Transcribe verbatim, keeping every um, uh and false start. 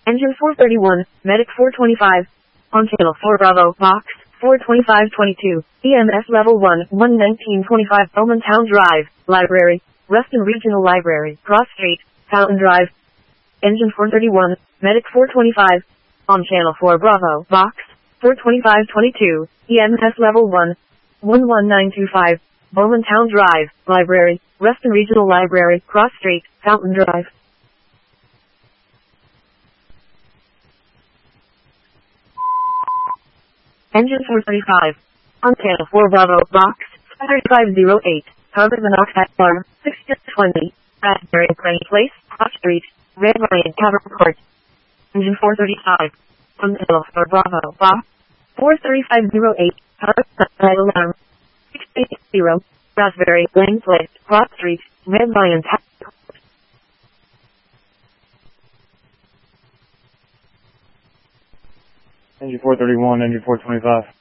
Engine four thirty-one, Medic four twenty-five. On channel four Bravo, Box, four twenty-five twenty-two. E M S level one, one nineteen twenty-five, Bowmantown Drive, Library, Ruston Regional Library, Cross Street, Fountain Drive. Engine four thirty-one, Medic four twenty-five. On channel four Bravo, Box, four twenty-five twenty-two. E M S level one, one one nine two five, Bowmantown Drive, Library, Ruston Regional Library, Cross Street, Fountain Drive. Engine four thirty-five. On channel four Bravo, Box, thirty-five oh eight, carbon monoxide alarm, six twenty, Raspberry Crane Place, Cross Street, Red Lion Cavern Court. Engine four thirty-five. On channel four Bravo, Box, four thirty-five oh eight, carbon monoxide alarm, six eighty, Raspberry Crane Place, Cross Street, Red Lion Cavern Court. Engine four thirty-one, engine four twenty-five.